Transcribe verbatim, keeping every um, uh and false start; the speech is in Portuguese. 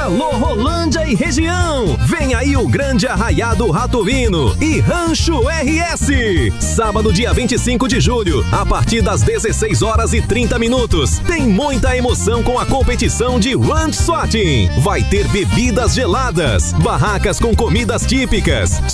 Alô Rolândia e região, vem aí o grande arraiado Ratolino e Rancho R S. Sábado, dia vinte e cinco de julho, a partir das dezesseis horas e trinta minutos. Tem muita emoção com a competição de Ranch Swatting. Vai ter bebidas geladas, barracas com comidas típicas,